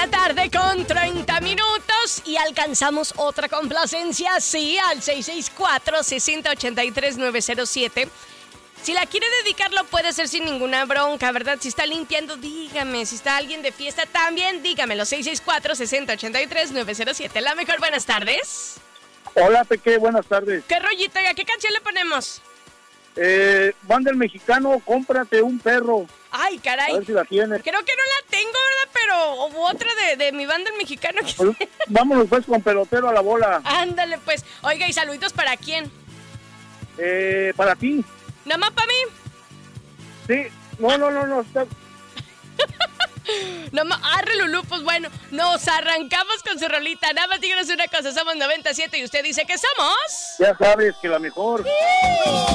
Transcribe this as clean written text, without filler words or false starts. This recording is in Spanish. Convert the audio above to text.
la tarde con 30 minutos y alcanzamos otra complacencia, sí, al 664-6083-907. Si la quiere dedicar, lo puede hacer sin ninguna bronca, ¿verdad? Si está limpiando, dígame. Si está alguien de fiesta, también dígamelo. 664-6083-907. La mejor, buenas tardes. Hola, Peque, buenas tardes. ¿Qué rollito? ¿A qué canción le ponemos? Banda El Mexicano, cómprate un perro. Ay, caray. A ver si la tienes. Creo que no la tengo, ¿verdad? Pero otra de mi banda El Mexicano. Pues, vámonos pues con pelotero a la bola. Ándale, pues. Oiga, ¿y saluditos para quién? Para ti. ¿Nada más para mí? Sí. No. Está... Lulú, pues bueno, nos arrancamos con su rolita. Nada más díganos una cosa, somos 97 y usted dice que somos... Ya sabes que la mejor. ¡Sí!